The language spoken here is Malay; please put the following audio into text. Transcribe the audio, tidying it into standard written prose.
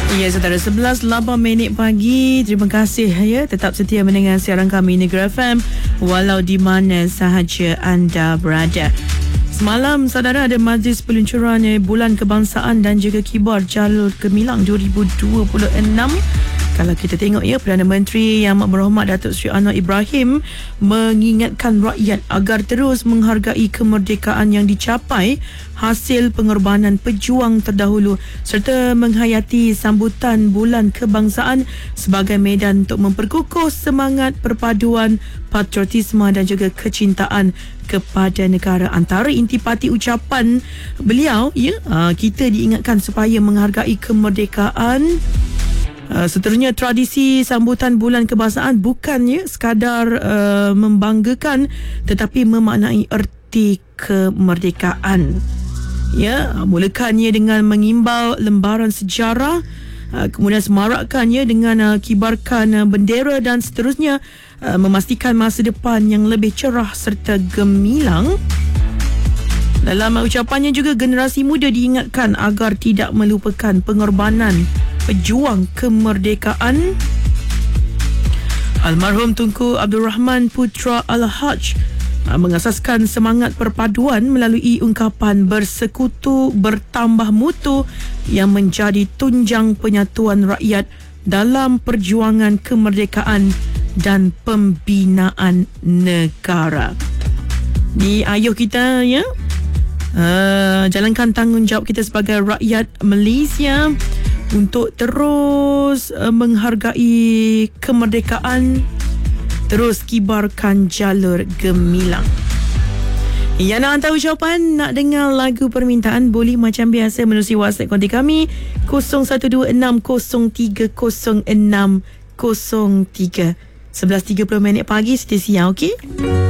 Ya, saudara, 11:08 pagi. Terima kasih ya tetap setia mendengar siaran kami Negeri FM walau di mana sahaja anda berada. Semalam, saudara, ada majlis peluncuran Bulan Kebangsaan dan juga Kibar Jalur Gemilang 2026. Kalau kita tengok ya, Perdana Menteri Yang Amat Berhormat Datuk Seri Anwar Ibrahim mengingatkan rakyat agar terus menghargai kemerdekaan yang dicapai hasil pengorbanan pejuang terdahulu serta menghayati sambutan Bulan Kebangsaan sebagai medan untuk memperkukuh semangat perpaduan patriotisme dan juga kecintaan kepada negara. Antara intipati ucapan beliau, ya, kita diingatkan supaya menghargai kemerdekaan. Seterusnya, tradisi sambutan Bulan Kebangsaan bukannya sekadar membanggakan tetapi memaknai erti kemerdekaan. Ya, mulakannya dengan mengimbau lembaran sejarah, kemudian semarakkannya dengan kibarkan bendera dan seterusnya memastikan masa depan yang lebih cerah serta gemilang. Dalam ucapannya juga, generasi muda diingatkan agar tidak melupakan pengorbanan pejuang kemerdekaan. Almarhum Tunku Abdul Rahman Putra Al-Haj mengasaskan semangat perpaduan melalui ungkapan bersekutu bertambah mutu yang menjadi tunjang penyatuan rakyat dalam perjuangan kemerdekaan dan pembinaan negara. Di ayuh kita, ya, jalankan tanggungjawab kita sebagai rakyat Malaysia untuk terus menghargai kemerdekaan, terus kibarkan jalur gemilang. Ya, nak hantar ucapan, nak dengar lagu permintaan, boleh macam biasa menerusi WhatsApp konti kami 0126030603. 11:30 pagi, setia siang, okey?